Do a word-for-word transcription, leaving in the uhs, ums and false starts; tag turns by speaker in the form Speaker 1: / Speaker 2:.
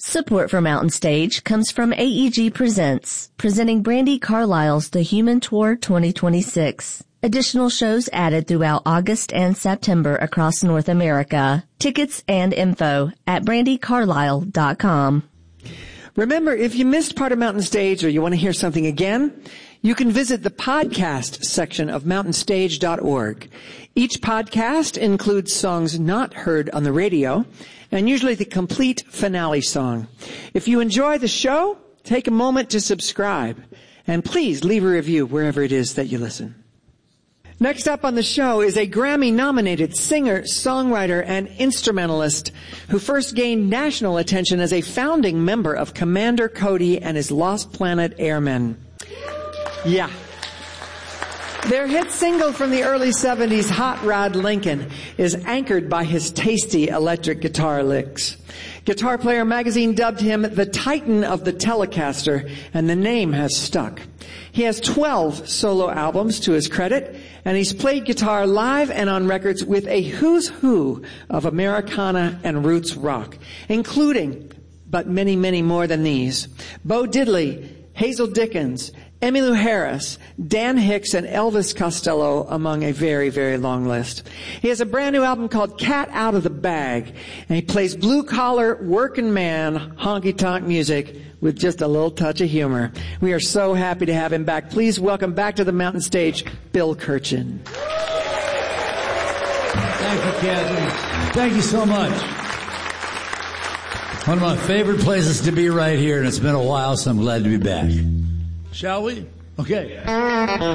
Speaker 1: Support for Mountain Stage comes from A E G Presents, presenting Brandi Carlile's The Human Tour twenty twenty-six. Additional shows added throughout August and September across North America. Tickets and info at brandi carlile dot com.
Speaker 2: Remember, if you missed part of Mountain Stage or you want to hear something again, you can visit the podcast section of mountain stage dot org. Each podcast includes songs not heard on the radio, and usually the complete finale song. If you enjoy the show, take a moment to subscribe, and please leave a review wherever it is that you listen. Next up on the show is a Grammy-nominated singer, songwriter, and instrumentalist who first gained national attention as a founding member of Commander Cody and his Lost Planet Airmen. Yeah. Their hit single from the early seventies, Hot Rod Lincoln, is anchored by his tasty electric guitar licks. Guitar Player magazine dubbed him the Titan of the Telecaster, and the name has stuck. He has twelve solo albums to his credit, and he's played guitar live and on records with a who's who of Americana and roots rock, including, but many, many more than these, Bo Diddley, Hazel Dickens, Emmylou Harris, Dan Hicks, and Elvis Costello, among a very, very long list. He has a brand new album called Cat Out of the Bag, and he plays blue-collar, working man, honky-tonk music with just a little touch of humor. We are so happy to have him back. Please welcome back to the Mountain Stage, Bill Kirchen.
Speaker 3: Thank you, Kathy. Thank you so much. One of my favorite places to be right here, and it's been a while, so I'm glad to be back. Shall we? Okay.